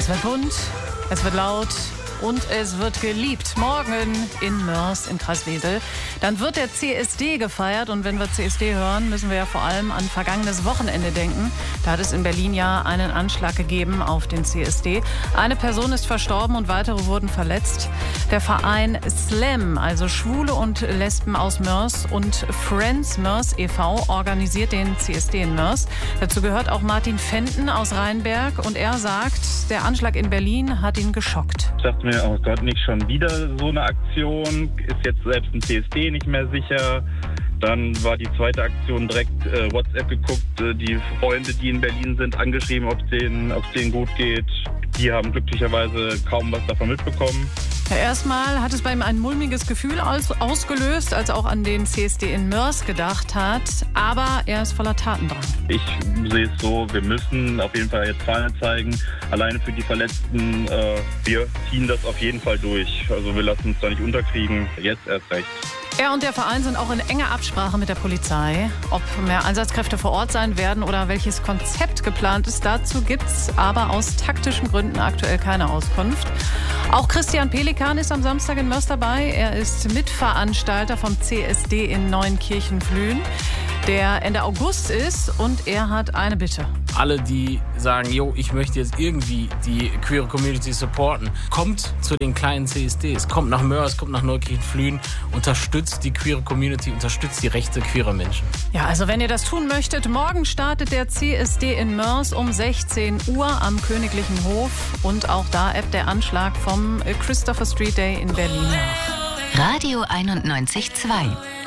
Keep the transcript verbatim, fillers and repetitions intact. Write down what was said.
Es wird bunt, es wird laut und es wird geliebt. Morgen in Moers in Kreis Wesel. Dann wird der C S D gefeiert. Und wenn wir C S D hören, müssen wir ja vor allem an vergangenes Wochenende denken. Da hat es in Berlin ja einen Anschlag gegeben auf den C S D. Eine Person ist verstorben und weitere wurden verletzt. Der Verein Slam, also Schwule und Lesben aus Moers, und Friends Moers e V organisiert den C S D in Moers. Dazu gehört auch Martin Fenden aus Rheinberg. Und er sagt, der Anschlag in Berlin hat ihn geschockt. Ich dachte mir, oh Gott, nicht schon wieder so eine Aktion. Ist jetzt selbst ein C S D nicht mehr sicher. Dann war die zweite Aktion direkt äh, WhatsApp geguckt, äh, die Freunde, die in Berlin sind, angeschrieben, ob es denen, ob es denen gut geht. Die haben glücklicherweise kaum was davon mitbekommen. Ja, erstmal hat es bei ihm ein mulmiges Gefühl aus, ausgelöst, als er auch an den C S D in Moers gedacht hat. Aber er ist voller Tatendrang. Ich sehe es so, wir müssen auf jeden Fall jetzt Fahne zeigen. Alleine für die Verletzten, äh, wir ziehen das auf jeden Fall durch. Also wir lassen uns da nicht unterkriegen, jetzt erst recht. Er und der Verein sind auch in enger Absprache mit der Polizei. Ob mehr Einsatzkräfte vor Ort sein werden oder welches Konzept geplant ist, dazu gibt's aber aus taktischen Gründen aktuell keine Auskunft. Auch Christian Pelikan ist am Samstag in Moers dabei. Er ist Mitveranstalter vom C S D in Neunkirchen-Flühen, der Ende August ist, und er hat eine Bitte. Alle, die sagen, jo, ich möchte jetzt irgendwie die queere Community supporten, kommt zu den kleinen C S Ds, kommt nach Moers, kommt nach Neukirchen-Flühen, unterstützt die queere Community, unterstützt die Rechte queerer Menschen. Ja, also wenn ihr das tun möchtet, morgen startet der C S D in Moers um sechzehn Uhr am Königlichen Hof, und auch da ebbt der Anschlag vom Christopher Street Day in Berlin nach. Radio einundneunzig Komma zwei